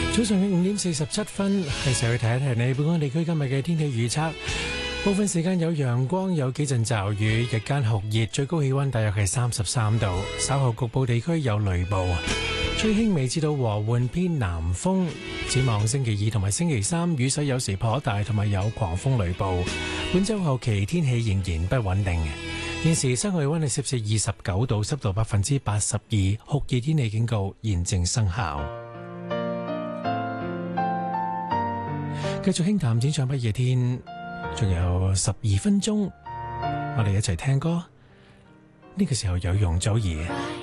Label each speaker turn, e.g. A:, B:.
A: 早上嘅5:47，係時候去睇一睇你本港地區今日嘅天氣預測。部分時間有陽光，有幾陣驟雨，日間酷熱，最高氣溫大約係33度。稍後局部地區有雷暴，吹輕微至到和緩偏南風。展望星期2同埋星期3，雨勢有時頗大，同埋有狂風雷暴。本週後期天氣仍然不穩定。現時室外溫係攝氏29度，濕度82%，酷熱天氣警告現正生效。繼續輕談展唱不夜天，仲有12分鐘，我哋一齊聽歌。呢個時候有容祖兒。